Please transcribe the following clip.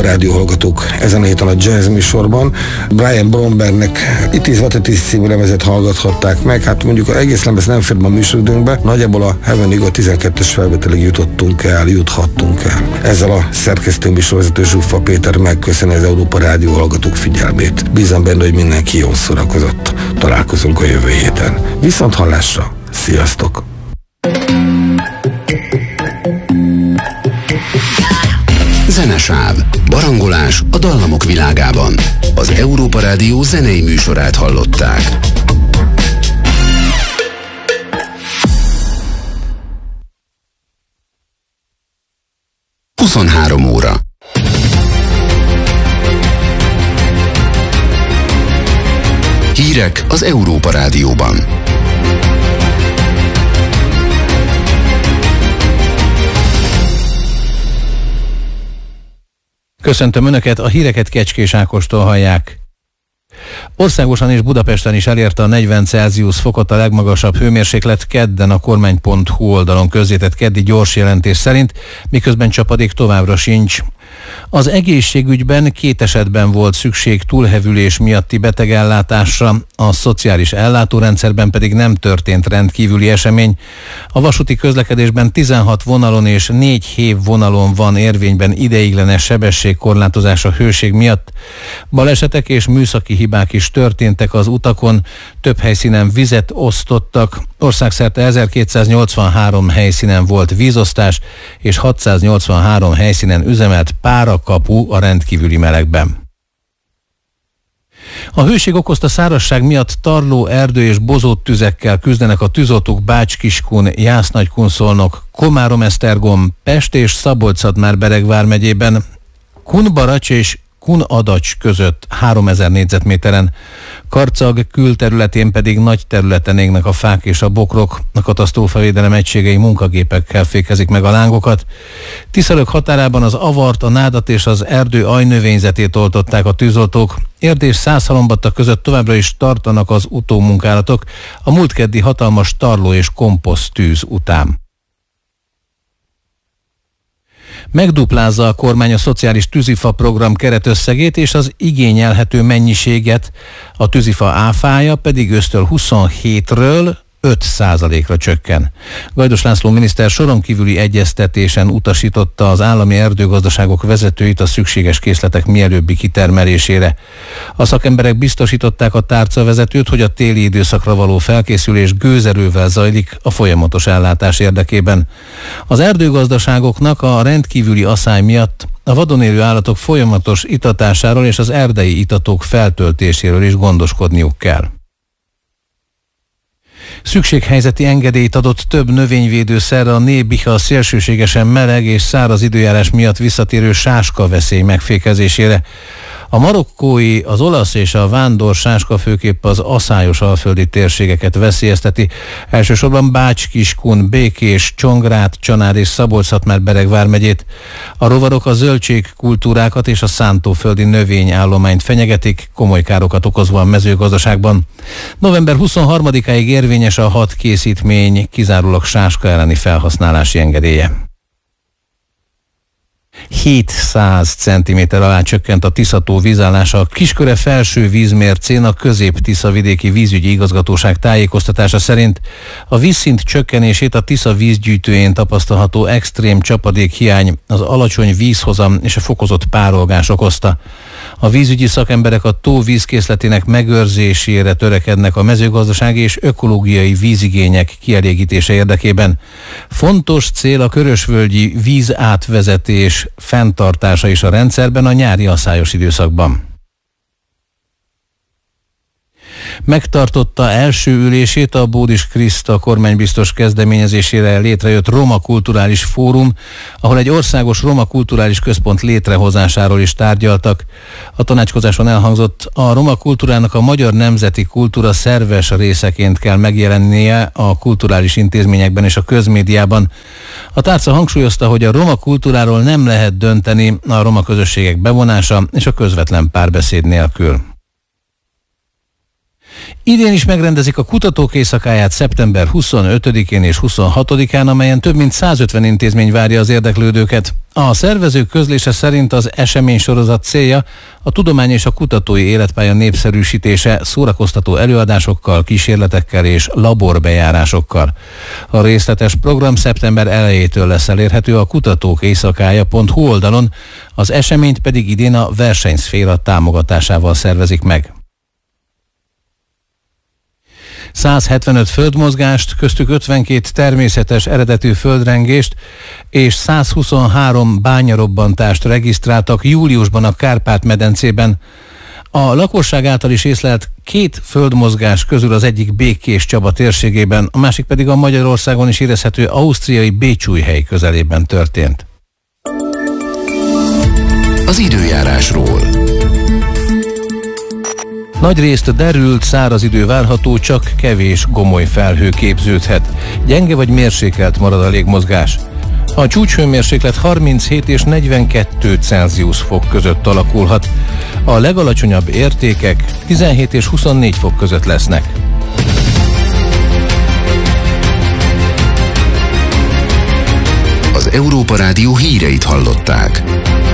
Rádió hallgatók ezen a héten a Jazz műsorban. Brian Brombergnek It Is What It Is című lemezet hallgathatták meg. Hát mondjuk az egész lemez nem fér be a műsoridőnkbe. Nagyjából a Heavenig a 12-es felvételig juthattunk el. Ezzel a szerkesztő műsorvezető Zsuffa Péter megköszöni az Európa Rádió hallgatók figyelmét. Bízom benne, hogy mindenki jól szórakozott. Találkozunk a jövő héten. Viszont hallásra! Sziasztok! Zenesáv. Barangolás a dallamok világában. Az Európa Rádió zenei műsorát hallották. Huszonhárom óra. Hírek az Európa Rádióban. Köszöntöm Önöket, a híreket Kecskés Ákostól hallják. Országosan és Budapesten is elérte a 40 Celsius fokot a legmagasabb hőmérséklet kedden a kormány.hu oldalon közzétett keddi gyors jelentés szerint, miközben csapadék továbbra sincs. Az egészségügyben 2 esetben volt szükség túlhevülés miatti betegellátásra, a szociális ellátórendszerben pedig nem történt rendkívüli esemény. A vasúti közlekedésben 16 vonalon és 4 hév vonalon van érvényben ideiglenes sebességkorlátozás a hőség miatt. Balesetek és műszaki hibák is történtek az utakon, több helyszínen vizet osztottak, országszerte 1283 helyszínen volt vízosztás, és 683 helyszínen üzemelt párakapu a rendkívüli melegben. A hőség okozta szárazság miatt tarló, erdő és bozót tüzekkel küzdenek a tűzoltók Bács-Kiskun, Jász-Nagykunszolnok, Komárom-Esztergom, Pest és Szabolcs-Szatmár-Bereg vármegyében, Kunbaracs és Kunadacs között 3000 négyzetméteren, Karcag külterületén pedig nagy területen égnek a fák és a bokrok, a katasztrófavédelem egységei munkagépekkel fékezik meg a lángokat. Tiszalök határában az avart, a nádat és az erdő ajnövényzetét oltották a tűzoltók. Érd és Szászhalombatta között továbbra is tartanak az utómunkálatok a múlt keddi hatalmas tarló és komposzt tűz után. Megduplázza a kormány a szociális tűzifa program keretösszegét és az igényelhető mennyiséget, a tűzifa áfája pedig ősztől 27-ről 5%-ra csökken. Gajdos László miniszter soron kívüli egyeztetésen utasította az állami erdőgazdaságok vezetőit a szükséges készletek mielőbbi kitermelésére. A szakemberek biztosították a tárcavezetőt, hogy a téli időszakra való felkészülés gőzerővel zajlik a folyamatos ellátás érdekében. Az erdőgazdaságoknak a rendkívüli aszály miatt a vadon élő állatok folyamatos itatásáról és az erdei itatók feltöltéséről is gondoskodniuk kell. Szükséghelyzeti engedélyt adott több növényvédőszerre a Nébiha szélsőségesen meleg és száraz időjárás miatt visszatérő sáska veszély megfékezésére. A marokkói, az olasz és a vándor sáska főképp az aszályos alföldi térségeket veszélyezteti. Elsősorban Bács-Kiskun, Békés, Csongrád, Csanád és Szabolcs-Szatmár-Bereg vármegyét. A rovarok a zöldségkultúrákat és a szántóföldi növényállományt fenyegetik, komoly károkat okozva a mezőgazdaságban. November 23-áig érvényes a 6 készítmény kizárólag sáska elleni felhasználási engedélye. 700 cm alá csökkent a Tisza-tó vízállása a Kisköre felső vízmércén. A Közép-Tisza vidéki vízügyi igazgatóság tájékoztatása szerint a vízszint csökkenését a Tisza vízgyűjtőjén tapasztalható extrém csapadékhiány, az alacsony vízhozam és a fokozott párolgás okozta. A vízügyi szakemberek a tó vízkészletének megőrzésére törekednek a mezőgazdasági és ökológiai vízigények kielégítése érdekében. Fontos cél a körösvölgyi vízátvezetés fenntartása is a rendszerben a nyári aszályos időszakban. Megtartotta első ülését a Bódis Kriszta kormánybiztos kezdeményezésére létrejött Roma Kulturális Fórum, ahol egy országos roma kulturális központ létrehozásáról is tárgyaltak. A tanácskozáson elhangzott, a roma kultúrának a magyar nemzeti kultúra szerves részeként kell megjelennie a kulturális intézményekben és a közmédiában. A tárca hangsúlyozta, hogy a roma kultúráról nem lehet dönteni a roma közösségek bevonása és a közvetlen párbeszéd nélkül. Idén is megrendezik a kutatók éjszakáját szeptember 25-én és 26-án, amelyen több mint 150 intézmény várja az érdeklődőket. A szervezők közlése szerint az eseménysorozat célja a tudomány és a kutatói életpálya népszerűsítése szórakoztató előadásokkal, kísérletekkel és laborbejárásokkal. A részletes program szeptember elejétől lesz elérhető a kutatókéjszakája.hu oldalon, az eseményt pedig idén a versenyszféra támogatásával szervezik meg. 175 földmozgást, köztük 52 természetes eredetű földrengést és 123 bányarobbantást regisztráltak júliusban a Kárpát-medencében. A lakosság által is észlelt 2 földmozgás közül az egyik Békés Csaba térségében, a másik pedig a Magyarországon is érezhető ausztriai Bécsújhely közelében történt. Az időjárásról. Nagyrészt derült, száraz idő várható, csak kevés gomoly felhő képződhet. Gyenge vagy mérsékelt marad a légmozgás. A csúcshőmérséklet 37 és 42 Celsius fok között alakulhat. A legalacsonyabb értékek 17 és 24 fok között lesznek. Az Európa Rádió híreit hallották.